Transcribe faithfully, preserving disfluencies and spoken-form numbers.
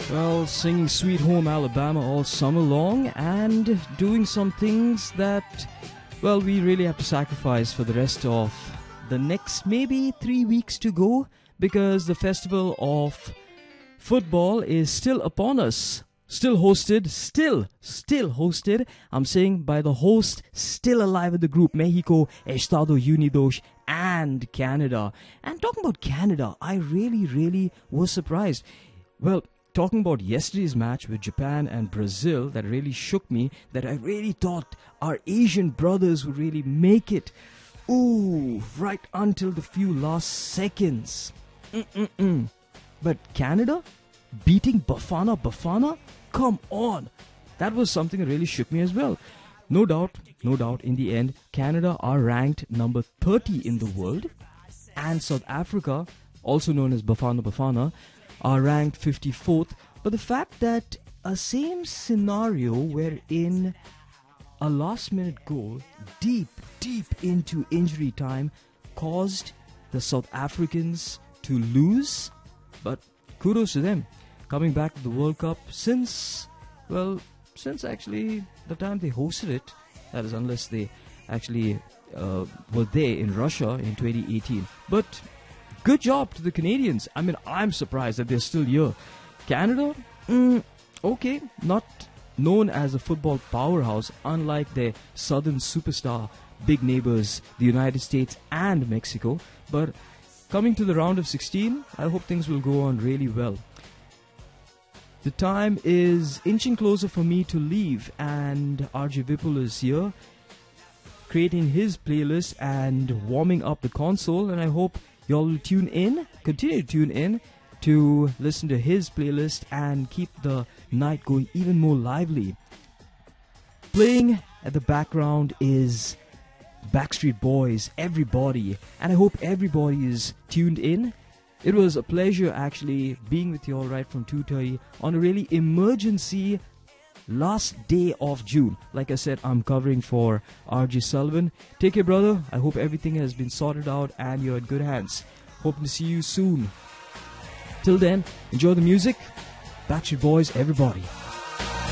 Well, singing Sweet Home Alabama all summer long and doing some things that, well, we really have to sacrifice for the rest of the next maybe three weeks to go, because the festival of football is still upon us. Still hosted, still, still hosted. I'm saying by the host, still alive in the group, Mexico, Estados Unidos, and Canada. And talking about Canada, I really, really was surprised. Well, talking about yesterday's match with Japan and Brazil, that really shook me, that I really thought our Asian brothers would really make it. Ooh, right until the few last seconds. Mm-mm-mm. But Canada beating Bafana Bafana? Come on! That was something that really shook me as well. No doubt, no doubt, in the end, Canada are ranked number thirty in the world, and South Africa, also known as Bafana Bafana, are ranked fifty-fourth. But the fact that a same scenario wherein a last minute goal deep, deep into injury time caused the South Africans to lose, but kudos to them. Coming back to the World Cup since, well, since actually the time they hosted it, that is unless they actually uh, were there in Russia in twenty eighteen. But good job to the Canadians. I mean, I'm surprised that they're still here. Canada, mm, okay, not known as a football powerhouse, unlike their southern superstar big neighbors, the United States and Mexico. But coming to the round of sixteen, I hope things will go on really well. The time is inching closer for me to leave, and R J Vipul is here creating his playlist and warming up the console, and I hope y'all will tune in, continue to tune in to listen to his playlist and keep the night going even more lively. Playing at the background is Backstreet Boys, Everybody, and I hope everybody is tuned in. It was a pleasure actually being with you all right from two thirty on a really emergency last day of June. Like I said, I'm covering for R J Sullivan. Take care, brother. I hope everything has been sorted out and you're in good hands. Hoping to see you soon. Till then, enjoy the music. Backstreet Boys, Everybody.